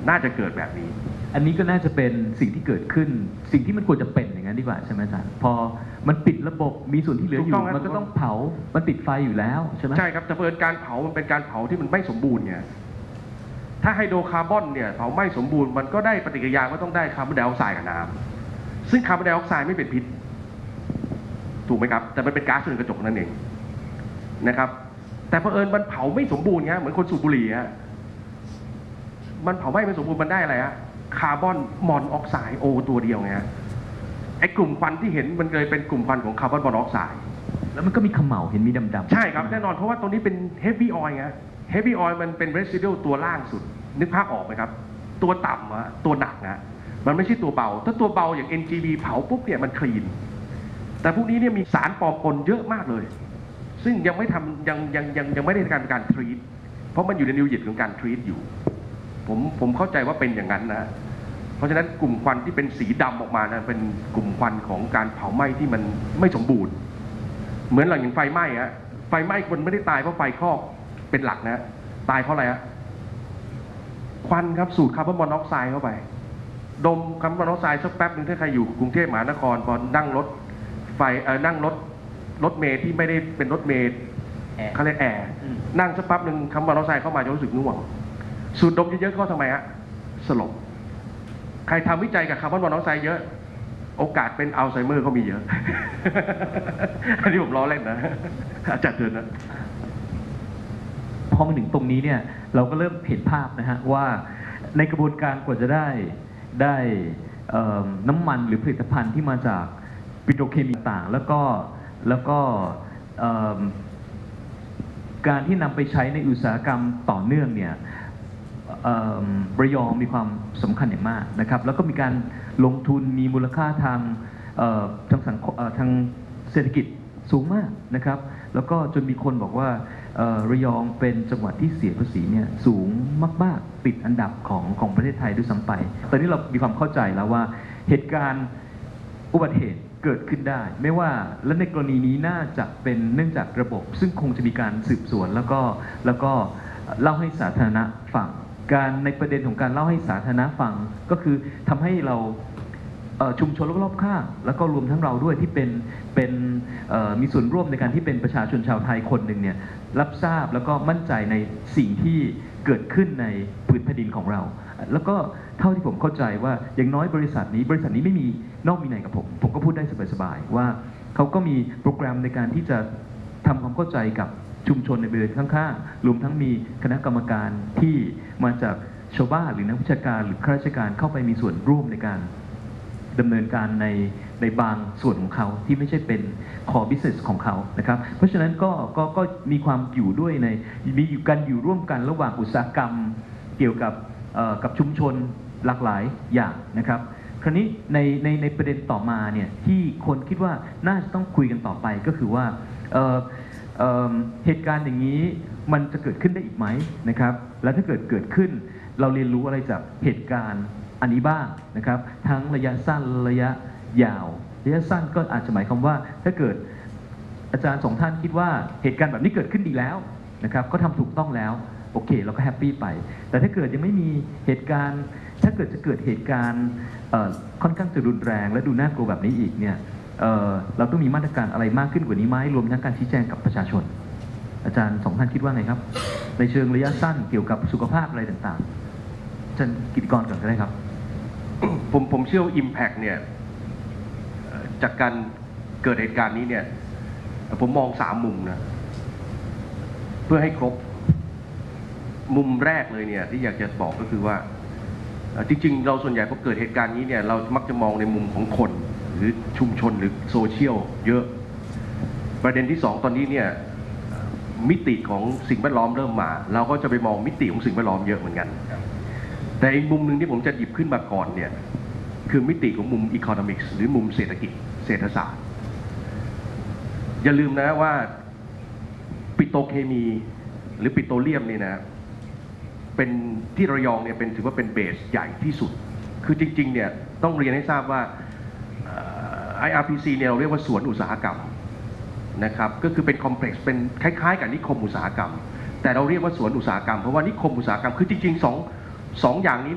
น่าจะเกิดแบบนี้อันนี้ก็น่าจะเป็นสิ่งที่เกิดขึ้นสิ่งที่มันควรจะเป็นอย่างนั้นดีกว่าใช่ไหมอาจารย์พอมันปิดระบบมีส่วนที่เหลืออยู่มันก็ต้องเผามันติดไฟอยู่แล้วใช่ไหมใช่ครับแต่เพิ่นการเผามันเป็นการเผาที่มันไม่สมบูรณ์ไงถ้าไฮโดรคาร์บอนเนี่ยเผาไม่สมบูรณ์มันก็ได้ปฏิกิริยาก็ต้องได้คาร์บอนไดออกไซด์กับน้ำซึ่งคาร์บอนไดออกไซด์ไม่เป็นพิษถูกไหมครับแต่มันเป็นก๊าซเรือนกระจกนั่นเองนะครับแต่เผอิญมันเผาไม่สมบูรณ์ไงเหมือนคนสูบบุหรี่ฮะมันเผาไม่สมบูรณ์มันได้อะไรฮะคาร์บอนมอนอกไซด์โอตัวเดียวไงไอ้กลุ่มควันที่เห็นมันเลยเป็นกลุ่มควันของคาร์บอนมอนอกไซด์แล้วมันก็มีเขม่าเห็นมีดำๆใช่ครับแน่นอนเพราะว่าตรงนี้เป็นเฮฟวี่ออยล์ไงเฮฟวี่ออยล์มันเป็นเรซิดูตัวล่างสุดนึกภาพออกไหมครับตัวต่ำอะตัวหนักนะมันไม่ใช่ตัวเบาถ้าตัวเบาอย่าง NGV เผาปุ๊บเนี่ยมันคลีนแต่พวกนี้เนี่ยมีสารปลอมปนเยอะมากเลยซึ่งยังไม่ทำยังไม่ได้การทรีตเพราะมันอยู่ในนิวยิตของการทรีตอยู่ผมเข้าใจว่าเป็นอย่างนั้นนะเพราะฉะนั้นกลุ่มควันที่เป็นสีดำออกมานะเป็นกลุ่มควันของการเผาไหม้ที่มันไม่สมบูรณ์เหมือนอย่างไฟไหม้ฮะไฟไหม้คนไม่ได้ตายเพราะไฟคลอกเป็นหลักนะตายเพราะอะไรฮะควันครับสูดคาร์บอนมอนอกไซด์เข้าไปดมคาร์บอนมอนอกไซด์สักแป๊บนึงถ้าใครอยู่กรุงเทพมหานครพอนั่งรถไฟนั่งรถเมล์ที่ไม่ได้เป็นรถเมล์เขาเรียกแอร์นั่งสักแป๊บนึงคาร์บอนมอนอกไซด์เข้ามาจะรู้สึกง่วงสูดดมเยอะๆก็ทำไมฮะสลบใครทำวิจัยกับคาร์บอนมอนอกไซด์เยอะโอกาสเป็นอัลไซเมอร์ก็มีเยอะ อันนี้ผมล้อเล่นนะอาจารย์เตือนนะพอมาถึงตรงนี้เนี่ยเราก็เริ่มเห็นภาพนะฮะว่าในกระบวนการกว่าจะได้น้ำมันหรือผลิตภัณฑ์ที่มาจากปิโตรเคมีต่างแล้วก็การที่นำไปใช้ในอุตสาหกรรมต่อเนื่องเนี่ยระยองมีความสำคัญอย่างมากนะครับแล้วก็มีการลงทุนมีมูลค่าทางทางเศรษฐกิจสูงมากนะครับแล้วก็จนมีคนบอกว่าระยองเป็นจังหวัดที่เสียภาษีเนี่ยสูงมากๆติดอันดับของประเทศไทยด้วยซ้ำไปตอนนี้เรามีความเข้าใจแล้วว่าเหตุการณ์อุบัติเหตุเกิดขึ้นได้ไม่ว่าและในกรณีนี้น่าจะเป็นเนื่องจากระบบซึ่งคงจะมีการสืบสวนแล้วก็เล่าให้สาธารณะฟังการในประเด็นของการเล่าให้สาธารณะฟังก็คือทำให้เราชุมชนรอบๆข้างแล้วก็รวมทั้งเราด้วยที่เป็นมีส่วนร่วมในการที่เป็นประชาชนชาวไทยคนหนึ่งเนี่ยรับทราบแล้วก็มั่นใจในสิ่งที่เกิดขึ้นในพื้นแผ่นดินของเราแล้วก็เท่าที่ผมเข้าใจว่าอย่างน้อยบริษัทนี้ไม่มีนอกมีในกับผมก็พูดได้สบายๆว่าเขาก็มีโปรแกรมในการที่จะทำความเข้าใจกับชุมชนในบริเวณข้างๆรวมทั้งมีคณะกรรมการที่มาจากชาวบ้านหรือนักวิชาการหรือข้าราชการเข้าไปมีส่วนร่วมในการดำเนินการในบางส่วนของเขาที่ไม่ใช่เป็น core business ของเขานะครับเพราะฉะนั้นก็มีความอยู่ด้วยมีการอยู่ร่วมกันระหว่างอุตสาหกรรมเกี่ยวกับชุมชนหลากหลายอย่างนะครับคราวนี้ในประเด็นต่อมาเนี่ยที่คนคิดว่าน่าจะต้องคุยกันต่อไปก็คือว่าเหตุการณ์อย่างนี้มันจะเกิดขึ้นได้อีกไหมนะครับและถ้าเกิดขึ้นเราเรียนรู้อะไรจากเหตุการณ์อันนี้บ้างนะครับทั้งระยะสั้นระยะยาวระยะสั้นก็อาจจะหมายความว่าถ้าเกิดอาจารย์สองท่านคิดว่าเหตุการณ์แบบนี้เกิดขึ้นดีแล้วนะครับก็ทำถูกต้องแล้วโอเคเราก็แฮปปี้ไปแต่ถ้าเกิดยังไม่มีเหตุการณ์ถ้าเกิดจะเกิดเหตุการณ์ค่อนข้างจะรุนแรงและดูน่ากลัวแบบนี้อีกเนี่ยเราต้องมีมาตรการอะไรมากขึ้นกว่านี้ไหมรวมทั้งการชี้แจงกับประชาชนอาจารย์สองท่านคิดว่าไงครับในเชิงระยะสั้นเกี่ยวกับสุขภาพอะไรต่างๆอาจารย์กิตติกรก่อนก็ได้ครับผมเชื่อว่า Impact เนี่ยจากการเกิดเหตุการณ์นี้เนี่ยผมมอง3มุมนะเพื่อให้ครบมุมแรกเลยเนี่ยที่อยากจะบอกก็คือว่าจริงๆเราส่วนใหญ่พอเกิดเหตุการณ์นี้เนี่ยเรามักจะมองในมุมของคนหรือชุมชนหรือโซเชียลเยอะประเด็นที่2ตอนนี้เนี่ยมิติของสิ่งแวดล้อมเริ่มมาเราก็จะไปมองมิติของสิ่งแวดล้อมเยอะเหมือนกันแต่อีกมุมหนึ่งที่ผมจะหยิบขึ้นมาก่อนเนี่ยคือมิติของมุม Economics หรือมุมเศรษฐกิจเศรษฐศาสตร์อย่าลืมนะว่าปิโตรเคมีหรือปิโตรเลียมนี่นะเป็นที่ระยองเนี่ยถือว่าเป็นเบสใหญ่ที่สุดคือจริงๆเนี่ยต้องเรียนให้ทราบว่า IRPC เนี่ยเราเรียกว่าสวนอุตสาหกรรมนะครับก็คือเป็นคอมเพล็กซ์เป็นคล้ายๆกับนิคมอุตสาหกรรมแต่เราเรียกว่าสวนอุตสาหกรรมเพราะว่านิคมอุตสาหกรรมคือจริงๆสองอย่างนี้